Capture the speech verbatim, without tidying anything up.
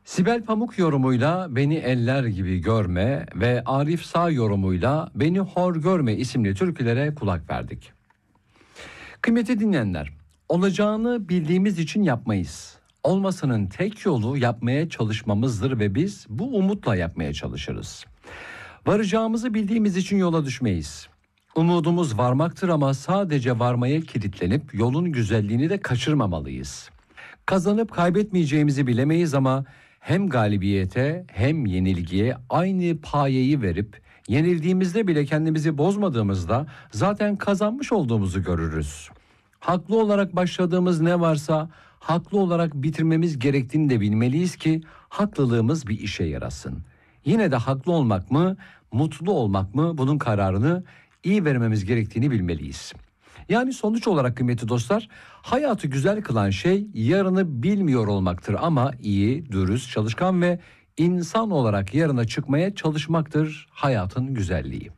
Sibel Pamuk yorumuyla Beni Eller Gibi Görme ve Arif Sağ yorumuyla Beni Hor Görme isimli türkülere kulak verdik. Kıymetli dinleyenler, olacağını bildiğimiz için yapmayız. Olmasının tek yolu yapmaya çalışmamızdır ve biz bu umutla yapmaya çalışırız. Varacağımızı bildiğimiz için yola düşmeyiz. Umudumuz varmaktır ama sadece varmaya kilitlenip yolun güzelliğini de kaçırmamalıyız. Kazanıp kaybetmeyeceğimizi bilemeyiz ama hem galibiyete hem yenilgiye aynı payeyi verip yenildiğimizde bile kendimizi bozmadığımızda zaten kazanmış olduğumuzu görürüz. Haklı olarak başladığımız ne varsa haklı olarak bitirmemiz gerektiğini de bilmeliyiz ki haklılığımız bir işe yarasın. Yine de haklı olmak mı, mutlu olmak mı, bunun kararını iyi vermemiz gerektiğini bilmeliyiz. Yani sonuç olarak kıymetli dostlar, hayatı güzel kılan şey yarını bilmiyor olmaktır ama iyi, dürüst, çalışkan ve insan olarak yarına çıkmaya çalışmaktır hayatın güzelliği.